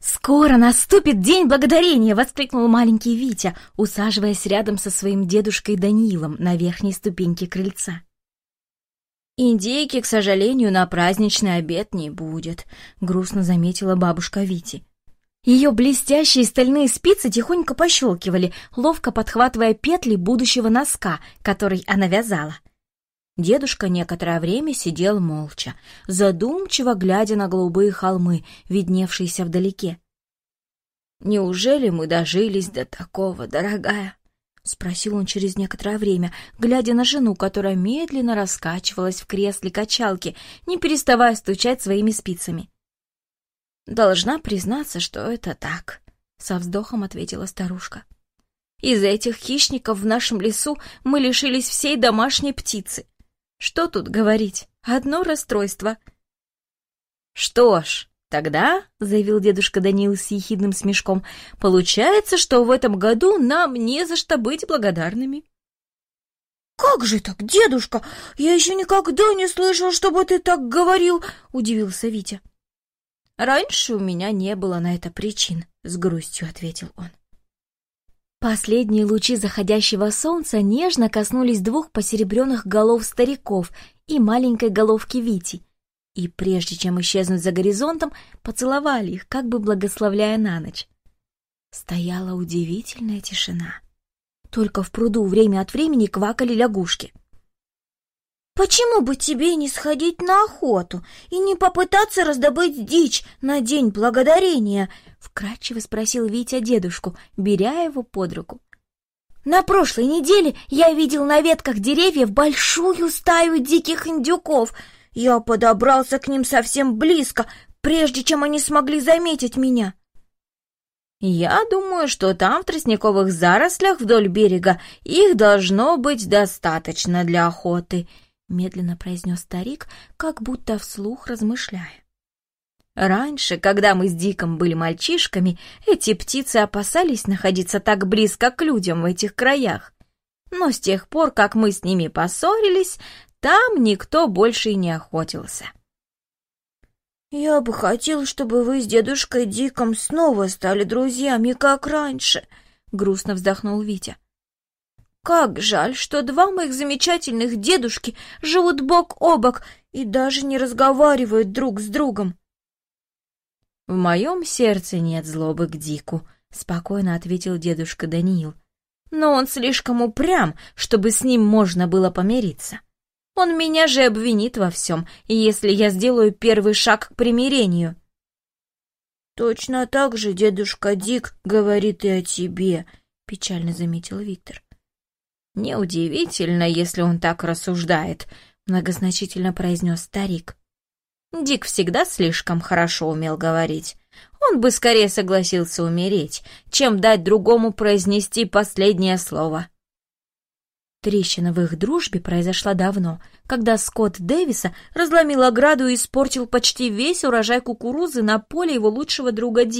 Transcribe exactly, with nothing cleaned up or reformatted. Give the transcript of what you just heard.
«Скоро наступит День Благодарения!» — воскликнул маленький Витя, усаживаясь рядом со своим дедушкой Даниилом на верхней ступеньке крыльца. «Индейки, к сожалению, на праздничный обед не будет», — грустно заметила бабушка Вити. Ее блестящие стальные спицы тихонько пощелкивали, ловко подхватывая петли будущего носка, который она вязала. Дедушка некоторое время сидел молча, задумчиво глядя на голубые холмы, видневшиеся вдалеке. «Неужели мы дожились до такого, дорогая?» — спросил он через некоторое время, глядя на жену, которая медленно раскачивалась в кресле качалки, не переставая стучать своими спицами. «Должна признаться, что это так», — со вздохом ответила старушка. «Из-за этих хищников в нашем лесу мы лишились всей домашней птицы. Что тут говорить? Одно расстройство». «Что ж, тогда, — заявил дедушка Даниил с ехидным смешком, — получается, что в этом году нам не за что быть благодарными». «Как же так, дедушка? Я еще никогда не слышал, чтобы ты так говорил!» — удивился Витя. «Раньше у меня не было на это причин», — с грустью ответил он. Последние лучи заходящего солнца нежно коснулись двух посеребренных голов стариков и маленькой головки Вити, и прежде чем исчезнуть за горизонтом, поцеловали их, как бы благословляя на ночь. Стояла удивительная тишина. Только в пруду время от времени квакали лягушки. «Почему бы тебе не сходить на охоту и не попытаться раздобыть дичь на День Благодарения?» — вкратчиво спросил Витя дедушку, беря его под руку. «На прошлой неделе я видел на ветках деревьев большую стаю диких индюков. Я подобрался к ним совсем близко, прежде чем они смогли заметить меня». «Я думаю, что там, в тростниковых зарослях вдоль берега, их должно быть достаточно для охоты», — медленно произнес старик, как будто вслух размышляя. «Раньше, когда мы с Диком были мальчишками, эти птицы опасались находиться так близко к людям в этих краях. Но с тех пор, как мы с ними поссорились, там никто больше и не охотился». «Я бы хотел, чтобы вы с дедушкой Диком снова стали друзьями, как раньше», — грустно вздохнул Витя. «Как жаль, что два моих замечательных дедушки живут бок о бок и даже не разговаривают друг с другом». «В моем сердце нет злобы к Дику», — спокойно ответил дедушка Даниил. «Но он слишком упрям, чтобы с ним можно было помириться. Он меня же обвинит во всем, если я сделаю первый шаг к примирению». «Точно так же дедушка Дик говорит и о тебе», — печально заметил Виктор. «Неудивительно, если он так рассуждает», — многозначительно произнес старик. «Дик всегда слишком хорошо умел говорить. Он бы скорее согласился умереть, чем дать другому произнести последнее слово». Трещина в их дружбе произошла давно, когда Скотт Дэвиса разломил ограду и испортил почти весь урожай кукурузы на поле его лучшего друга Дика.